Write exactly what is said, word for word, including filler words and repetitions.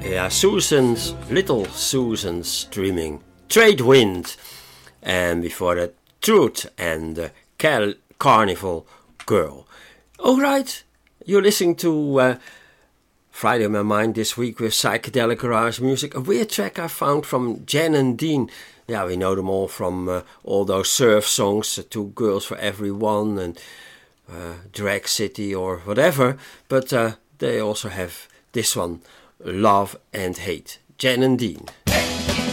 Yeah, Susan's, Little Susan's Dreaming, Trade Wind, and before that, Truth and the Cal- Carnival Girl. Alright, you're listening to uh, Friday on My Mind this week with psychedelic garage music. A weird track I found from Jan and Dean. Yeah, we know them all from uh, all those surf songs, uh, Two Girls for Everyone and uh, Drag City or whatever. But uh, they also have this one, Love and Hate. Jan and Dean.